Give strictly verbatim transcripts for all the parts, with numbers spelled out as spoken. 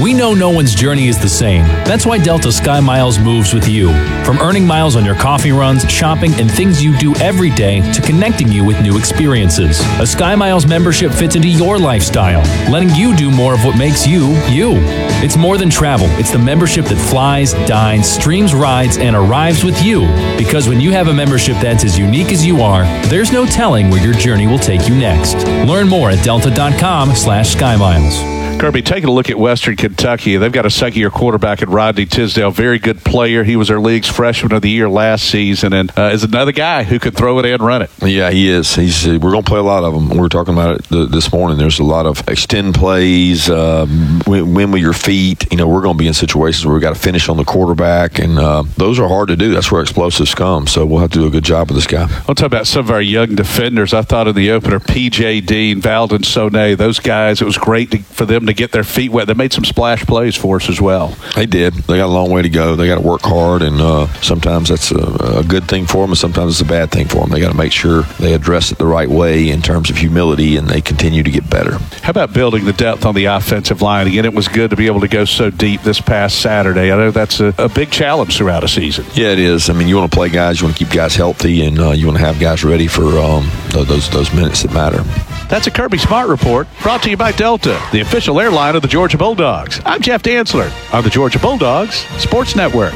We know no one's journey is the same. That's why Delta Sky Miles moves with you. From earning miles on your coffee runs, shopping, and things you do every day to connecting you with new experiences. A Sky Miles membership fits into your lifestyle, letting you do more of what makes you, you. It's more than travel. It's the membership that flies, dines, streams rides, and arrives with you. Because when you have a membership that's as unique as you are, there's no telling where your journey will take you next. Learn more at delta.com slash SkyMiles. Kirby, taking a look at Western Kentucky, they've got a second-year quarterback in Rodney Tisdale, very good player. He was our league's freshman of the year last season, and uh, is another guy who can throw it and run it. Yeah, he is. He's. Uh, we're going to play a lot of them. We were talking about it th- this morning. There's a lot of extend plays, uh, win, win with your feet. You know, we're going to be in situations where we've got to finish on the quarterback, and uh, those are hard to do. That's where explosives come, so we'll have to do a good job with this guy. I'll talk about some of our young defenders. I thought in the opener, P J Dean, Valdon Sonnet, those guys, it was great to, for them to get their feet wet. They made some splash plays for us as well. They did. They got a long way to go. They got to work hard, and uh, sometimes that's a, a good thing for them, and sometimes it's a bad thing for them. They got to make sure they address it the right way in terms of humility, and they continue to get better. How about building the depth on the offensive line? Again, it was good to be able to go so deep this past Saturday. I know that's a, a big challenge throughout a season. Yeah, it is. I mean, you want to play guys, you want to keep guys healthy, and uh, you want to have guys ready for um, those those minutes that matter. That's a Kirby Smart Report, brought to you by Delta, the official airline of the Georgia Bulldogs. I'm Jeff Dantzler on the Georgia Bulldogs Sports Network.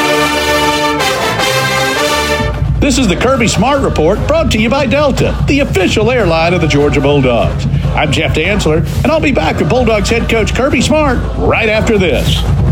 This is the Kirby Smart Report, brought to you by Delta, the official airline of the Georgia Bulldogs. I'm Jeff Dantzler, and I'll be back with Bulldogs head coach Kirby Smart right after this.